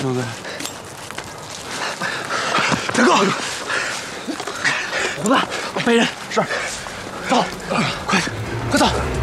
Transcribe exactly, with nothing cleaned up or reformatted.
兄弟。 大哥， 胡子，背人是， 走，快快走。